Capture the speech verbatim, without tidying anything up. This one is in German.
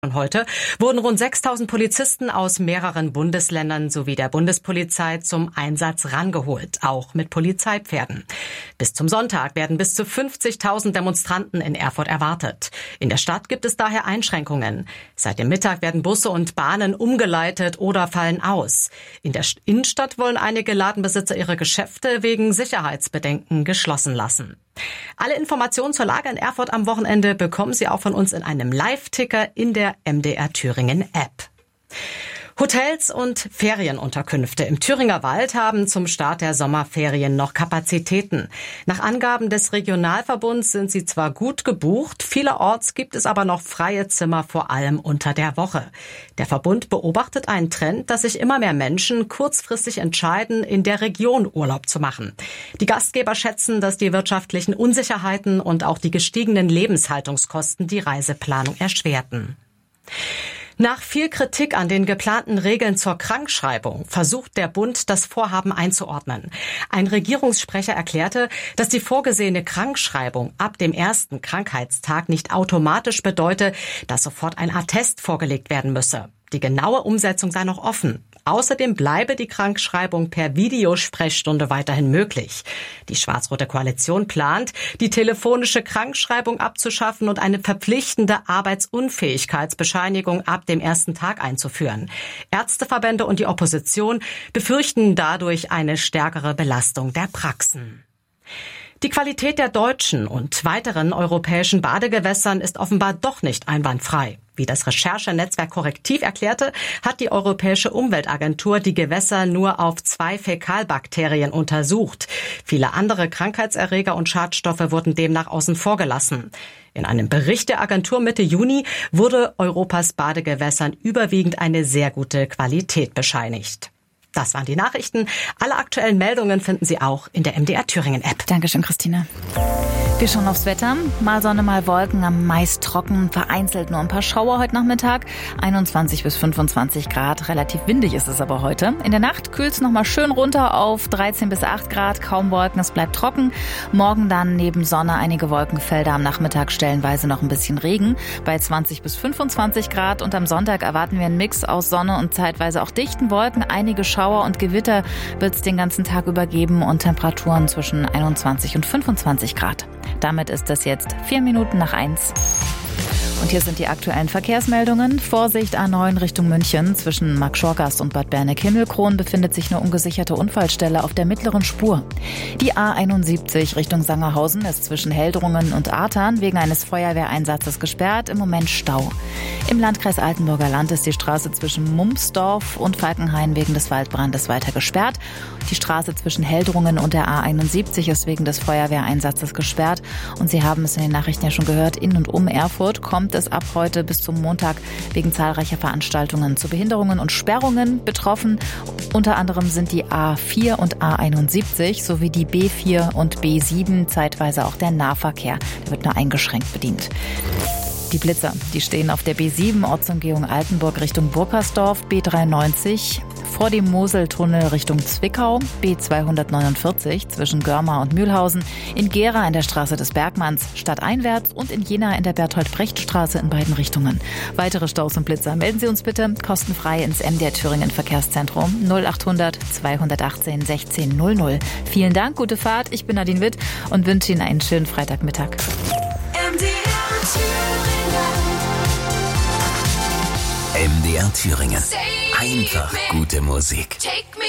Und heute wurden rund sechstausend Polizisten aus mehreren Bundesländern sowie der Bundespolizei zum Einsatz rangeholt, auch mit Polizeipferden. Bis zum Sonntag werden bis zu fünfzigtausend Demonstranten in Erfurt erwartet. In der Stadt gibt es daher Einschränkungen. Seit dem Mittag werden Busse und Bahnen umgeleitet oder fallen aus. In der Innenstadt wollen einige Ladenbesitzer ihre Geschäfte wegen Sicherheitsbedenken geschlossen lassen. Alle Informationen zur Lage in Erfurt am Wochenende bekommen Sie auch von uns in einem Live-Ticker in der M D R Thüringen App. Hotels und Ferienunterkünfte im Thüringer Wald haben zum Start der Sommerferien noch Kapazitäten. Nach Angaben des Regionalverbunds sind sie zwar gut gebucht, vielerorts gibt es aber noch freie Zimmer, vor allem unter der Woche. Der Verbund beobachtet einen Trend, dass sich immer mehr Menschen kurzfristig entscheiden, in der Region Urlaub zu machen. Die Gastgeber schätzen, dass die wirtschaftlichen Unsicherheiten und auch die gestiegenen Lebenshaltungskosten die Reiseplanung erschwerten. Nach viel Kritik an den geplanten Regeln zur Krankschreibung versucht der Bund, das Vorhaben einzuordnen. Ein Regierungssprecher erklärte, dass die vorgesehene Krankschreibung ab dem ersten Krankheitstag nicht automatisch bedeute, dass sofort ein Attest vorgelegt werden müsse. Die genaue Umsetzung sei noch offen. Außerdem bleibe die Krankschreibung per Videosprechstunde weiterhin möglich. Die schwarz-rote Koalition plant, die telefonische Krankschreibung abzuschaffen und eine verpflichtende Arbeitsunfähigkeitsbescheinigung ab dem ersten Tag einzuführen. Ärzteverbände und die Opposition befürchten dadurch eine stärkere Belastung der Praxen. Die Qualität der deutschen und weiteren europäischen Badegewässern ist offenbar doch nicht einwandfrei. Wie das Recherchenetzwerk Korrektiv erklärte, hat die Europäische Umweltagentur die Gewässer nur auf zwei Fäkalbakterien untersucht. Viele andere Krankheitserreger und Schadstoffe wurden demnach außen vor gelassen. In einem Bericht der Agentur Mitte Juni wurde Europas Badegewässern überwiegend eine sehr gute Qualität bescheinigt. Das waren die Nachrichten. Alle aktuellen Meldungen finden Sie auch in der M D R Thüringen App. Dankeschön, Christine. Wir schauen aufs Wetter. Mal Sonne, mal Wolken, am meist trocken, vereinzelt nur ein paar Schauer heute Nachmittag. einundzwanzig bis fünfundzwanzig Grad, relativ windig ist es aber heute. In der Nacht kühlt es nochmal schön runter auf dreizehn bis acht Grad, kaum Wolken, es bleibt trocken. Morgen dann neben Sonne einige Wolkenfelder, am Nachmittag stellenweise noch ein bisschen Regen bei zwanzig bis fünfundzwanzig Grad. Und am Sonntag erwarten wir einen Mix aus Sonne und zeitweise auch dichten Wolken. Einige Schauer und Gewitter wird es den ganzen Tag über geben und Temperaturen zwischen einundzwanzig und fünfundzwanzig Grad. Damit ist es jetzt vier Minuten nach eins. Und hier sind die aktuellen Verkehrsmeldungen. Vorsicht A neun Richtung München. Zwischen Marktschorgast und Bad Berneck-Himmelkron befindet sich eine ungesicherte Unfallstelle auf der mittleren Spur. Die A einundsiebzig Richtung Sangerhausen ist zwischen Heldrungen und Artern wegen eines Feuerwehreinsatzes gesperrt. Im Moment Stau. Im Landkreis Altenburger Land ist die Straße zwischen Mumsdorf und Falkenhain wegen des Waldbrandes weiter gesperrt. Die Straße zwischen Heldrungen und der A einundsiebzig ist wegen des Feuerwehreinsatzes gesperrt. Und Sie haben es in den Nachrichten ja schon gehört, in und um Erfurt kommt es ab heute bis zum Montag wegen zahlreicher Veranstaltungen zu Behinderungen und Sperrungen betroffen. Unter anderem sind die A vier und A einundsiebzig sowie die B vier und B sieben, zeitweise auch der Nahverkehr. Der wird nur eingeschränkt bedient. Die Blitzer, die stehen auf der B sieben, Ortsumgehung Altenburg Richtung Burkersdorf, B dreiundneunzig, vor dem Moseltunnel Richtung Zwickau, B zweihundertneunundvierzig zwischen Görma und Mühlhausen, in Gera in der Straße des Bergmanns stadteinwärts und in Jena in der Berthold-Brecht-Straße in beiden Richtungen. Weitere Staus und Blitzer melden Sie uns bitte kostenfrei ins M D R Thüringen Verkehrszentrum null achthundert zweihundertachtzehn sechzehn null null. Vielen Dank, gute Fahrt, ich bin Nadine Witt und wünsche Ihnen einen schönen Freitagmittag. M D R Thüringen. M D R Thüringen. Einfach gute Musik. Take me